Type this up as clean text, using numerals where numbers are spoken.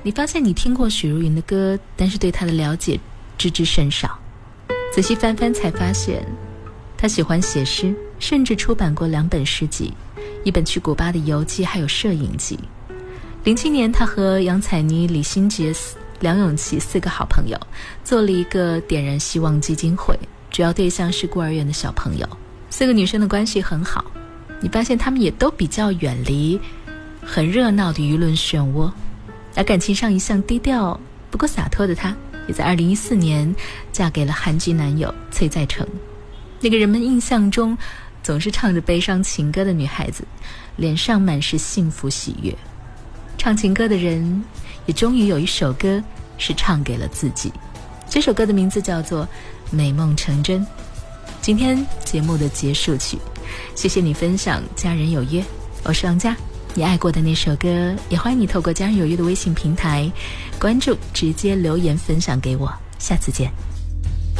你发现你听过许茹芸的歌，但是对她的了解知之甚少。仔细翻翻才发现，她喜欢写诗，甚至出版过2本诗集，一本去古巴的游记，还有摄影集。07年，她和杨采妮、李心洁、梁咏琪4个好朋友做了一个点燃希望基金会，主要对象是孤儿院的小朋友。4个女生的关系很好，你发现她们也都比较远离很热闹的舆论漩涡，而感情上一向低调不过洒脱的她，也在2014年嫁给了韩籍男友崔在成，那个人们印象中总是唱着悲伤情歌的女孩子，脸上满是幸福喜悦。唱情歌的人也终于有一首歌是唱给了自己，这首歌的名字叫做《美梦成真》。今天节目的结束曲，谢谢你分享家人有约，我是王佳。你爱过的那首歌，也欢迎你透过家人有约的微信平台关注，直接留言分享给我。下次见。